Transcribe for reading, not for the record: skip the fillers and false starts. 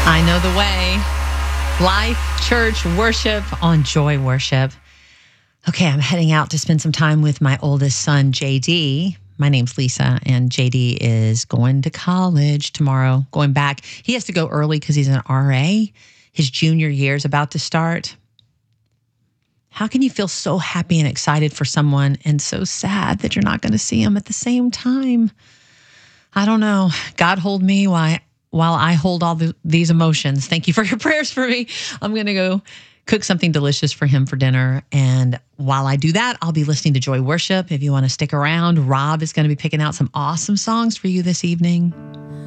I know the way. Life, church, worship on Joy Worship. Okay, I'm heading out to spend some time with my oldest son, JD. My name's Lisa, and JD is going to college tomorrow, going back. He has to go early because he's an RA. His junior year is about to start. How can you feel so happy and excited for someone and so sad that you're not going to see him at the same time? I don't know. God hold me while I hold all these emotions. Thank you for your prayers for me. I'm going to go cook something delicious for him for dinner. And while I do that, I'll be listening to Joy Worship. If you want to stick around, Rob is going to be picking out some awesome songs for you this evening.